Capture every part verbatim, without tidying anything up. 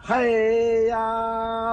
嘿呀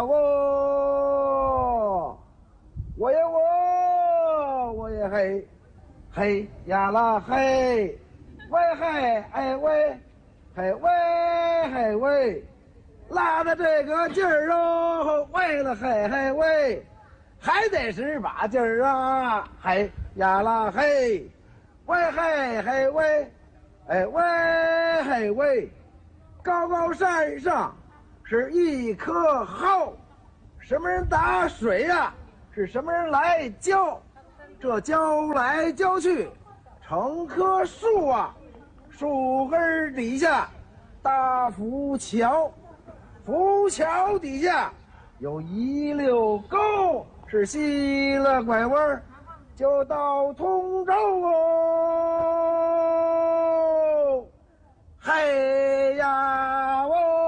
我，我也我，我也嘿，嘿呀啦嘿，喂嘿哎喂，嘿喂嘿喂，拉的这个劲儿哦，为了嘿嘿喂，还得是把劲儿啊，嘿呀啦嘿，喂嘿嘿喂，哎喂嘿喂，高高山上是一棵蒿，什么人打水呀、啊？是什么人来浇？这浇来浇去，成棵树啊！树根底下搭浮桥，浮桥底下有一溜沟，是西了拐弯就到通州哦。嘿呀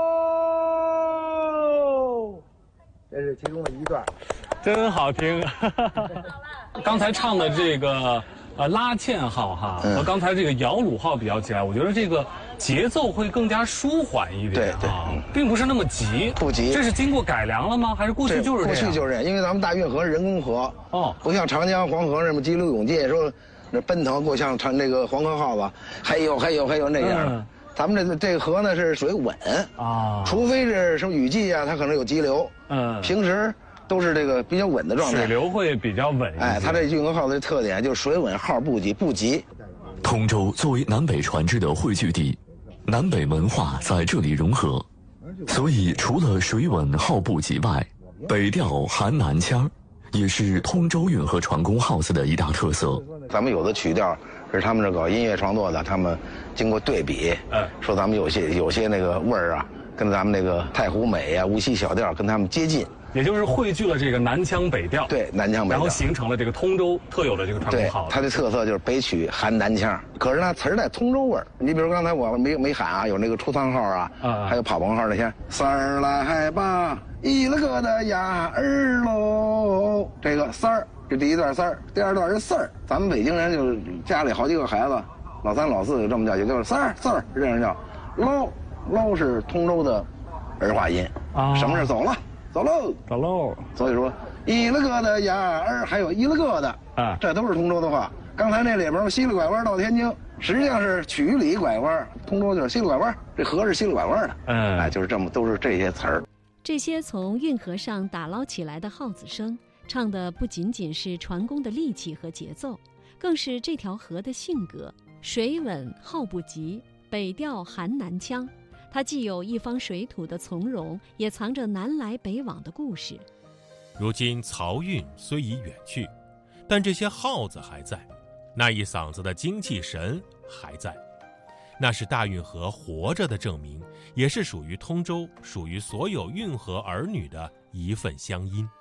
哦，这是其中的一段， 真好听。刚才唱的这个呃拉纤号哈，和刚才这个摇橹号比较起来，我觉得这个节奏会更加舒缓一点， 对对、 啊，并不是那么急， 不急。 这是经过改良了吗？还是过去就是这样？ 过去就是这样，因为咱们大运河是人工河，哦，不像长江、黄河什么急流勇进，说那奔腾过像唱那个黄河号子，嘿呦嘿呦嘿呦那样。嗯，咱们这个这个河呢是水稳啊，除非是什么雨季啊，它可能有急流。嗯，平时都是这个比较稳的状态， 水流会比较稳一些。 哎，它这运河号的特点就是水稳，号不急不急。 通州作为南北船只的汇聚地，南北文化在这里融合，所以除了水稳号不急外，北调含南腔也是通州运河船工号子的一大特色。 咱们有的曲调是他们这搞音乐创作的，他们经过对比，嗯，说咱们有些有些那个味儿啊，跟咱们那个太湖美啊、无锡小调跟他们接近， 也就是汇聚了这个南腔北调， 对，南腔北调， 然后形成了这个通州特有的这个传统号子。 它的特色就是北曲含南腔，可是呢词儿带通州味儿。你比如刚才我没没喊啊，有那个出仓号啊，啊还有跑棚号那些，三儿来吧，一了个的呀儿喽，这个三儿。这第一段三儿，第二段是四儿。咱们北京人就是家里好几个孩子，老三老四就这么叫，也就是三儿四儿这样叫。喽喽是通州的儿化音啊，什么是走了走喽走喽。 所以说一了个的呀儿，还有一了个的啊，这都是通州的话。刚才那里边西了拐弯到天津，实际上是曲里拐弯，通州就是西了拐弯，这河是西了拐弯的。嗯，哎，就是这么都是这些词儿。 这些从运河上打捞起来的号子声。唱的不仅仅是船工的力气和节奏，更是这条河的性格。水稳号不急，北调含南腔，它既有一方水土的从容，也藏着南来北往的故事。 如今漕运虽已远去，但这些号子还在，那一嗓子的精气神还在，那是大运河活着的证明，也是属于通州、属于所有运河儿女的一份乡音。